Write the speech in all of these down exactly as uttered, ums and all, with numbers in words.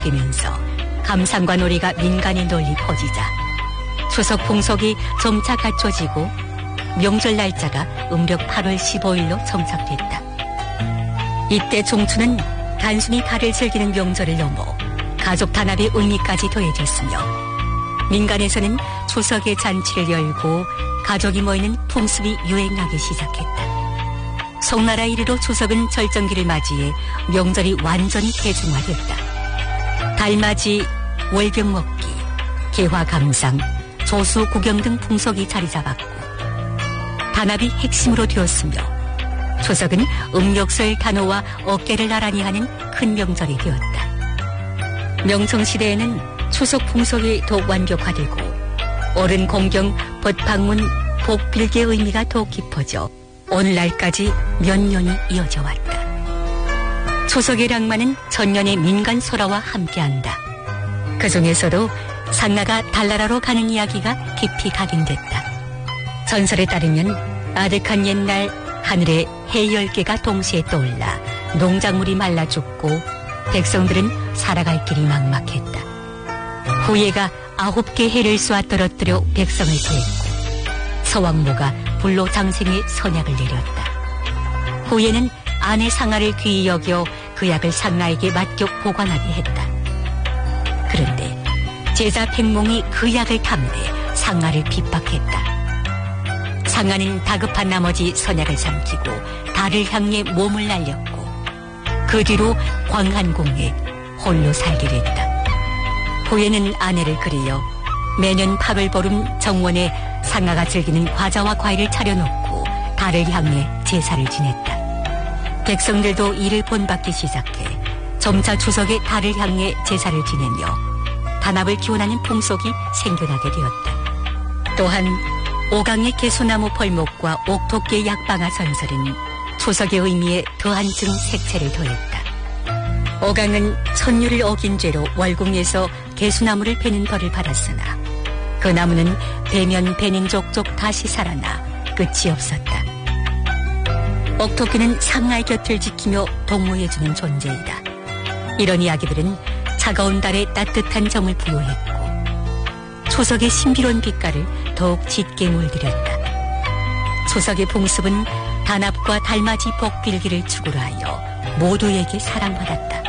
뛰면서 감상과 놀이가 민간에 널리 퍼지자 추석 풍속이 점차 갖춰지고 명절 날짜가 음력 팔월 십오일로 정착됐다. 이때 종추는 단순히 달을 즐기는 명절을 넘어 가족 단합의 의미까지 더해졌으며 민간에서는 추석에 잔치를 열고 가족이 모이는 풍습이 유행하기 시작했다. 송나라 이래로 추석은 절정기를 맞이해 명절이 완전히 대중화됐다. 달맞이, 월병 먹기, 개화 감상, 조수 구경 등 풍속이 자리 잡았고 단합이 핵심으로 되었으며 추석은 음력설 단오와 어깨를 나란히 하는 큰 명절이 되었다. 명청시대에는 추석 풍속이 더욱 완벽화되고 어른 공경, 벗방문, 복빌기의 의미가 더욱 깊어져 오늘날까지 몇 년이 이어져 왔다. 추석의 낭만은 전년의 민간 소라와 함께한다. 그 중에서도 상나가 달나라로 가는 이야기가 깊이 각인됐다. 전설에 따르면 아득한 옛날 하늘에 해 열 개가 동시에 떠올라 농작물이 말라 죽고 백성들은 살아갈 길이 막막했다. 후예가 아홉 개 해를 쏘아 떨어뜨려 백성을 구했고 서왕모가 불로 장생의 선약을 내렸다. 후예는 아내 상아를 귀히 여겨 그 약을 상나에게 맡겨 보관하게 했다. 그런데 제자 백몽이 그 약을 탐내 상아를 핍박했다. 상아는 다급한 나머지 선약을 삼키고 달을 향해 몸을 날렸고 그 뒤로 광한궁에 홀로 살게 됐다. 후예는 아내를 그리려 매년 팔월 보름 정원에 상아가 즐기는 과자와 과일을 차려놓고 달을 향해 제사를 지냈다. 백성들도 이를 본받기 시작해 점차 추석에 달을 향해 제사를 지내며 단합을 기원하는 풍속이 생겨나게 되었다. 또한 오강의 개수나무 벌목과 옥토끼의 약방아 전설은 추석의 의미에 더한 층 색채를 더했다. 오강은 천율을 어긴 죄로 월궁에서 개수나무를 베는 벌을 받았으나 그 나무는 베면 베는 족족 다시 살아나 끝이 없었다. 옥토끼는 상아의 곁을 지키며 동무해주는 존재이다. 이런 이야기들은 차가운 달에 따뜻한 정을 부여했고 추석의 신비로운 빛깔을 더욱 짙게 물들였다. 추석의 풍습은 단합과 달맞이 복빌기를 축으로 하여 모두에게 사랑받았다.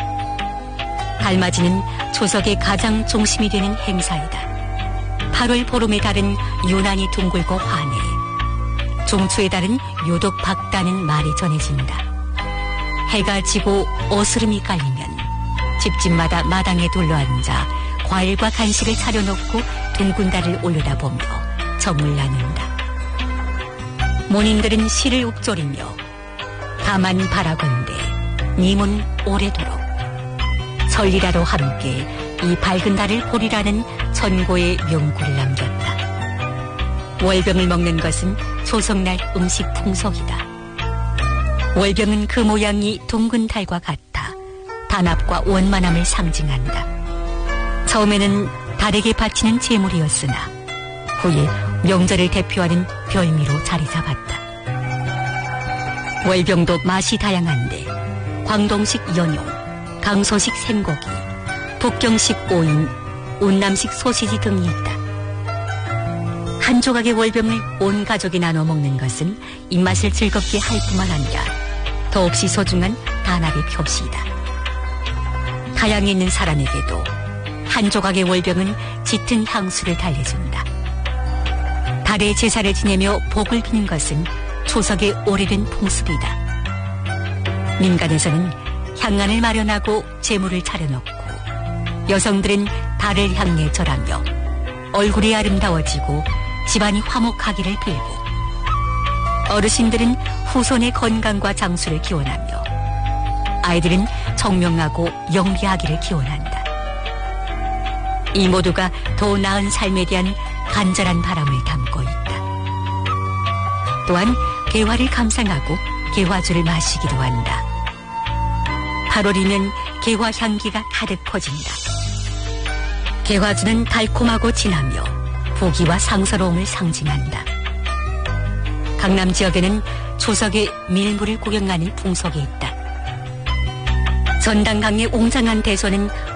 달맞이는 추석의 가장 중심이 되는 행사이다. 팔월 보름의 달은 유난히 둥글고 환해 중추의 달은 유독 밝다는 말이 전해진다. 해가 지고 어스름이 깔리면 집집마다 마당에 둘러앉아 과일과 간식을 차려놓고 둥근 달을 올려다보며 정을 나눈다. 모님들은 시를 읊조리며 다만 바라건대 님은 오래도록 설리라로 함께 이 밝은 달을 보리라는 전고의 명구를 남겼다. 월병을 먹는 것은 추석날 음식 풍속이다. 월병은 그 모양이 둥근 달과 같아 단합과 원만함을 상징한다. 처음에는 달에게 바치는 제물이었으나 후에 명절을 대표하는 별미로 자리 잡았다. 월병도 맛이 다양한데 광동식 연용, 강서식 생고기, 북경식 오인, 운남식 소시지 등이 있다. 한 조각의 월병을 온 가족이 나눠 먹는 것은 입맛을 즐겁게 할 뿐만 아니라 더없이 소중한 단합의 표시이다. 타양에 있는 사람에게도 한 조각의 월병은 짙은 향수를 달래준다. 달의 제사를 지내며 복을 비는 것은 추석의 오래된 풍습이다. 민간에서는 향안을 마련하고 제물을 차려놓고 여성들은 달을 향해 절하며 얼굴이 아름다워지고 집안이 화목하기를 빌고 어르신들은 후손의 건강과 장수를 기원하며 아이들은 청명하고 영리하기를 기원한다. 이 모두가 더 나은 삶에 대한 간절한 바람을 담고 있다. 또한 개화를 감상하고 개화주를 마시기도 한다. 팔월이면 개화 향기가 가득 퍼진다. 개화주는 달콤하고 진하며 부귀와 상서로움을 상징한다. 강남 지역에는 추석에 밀물을 구경하는 풍속이 있다. 전당강의 웅장한 대소는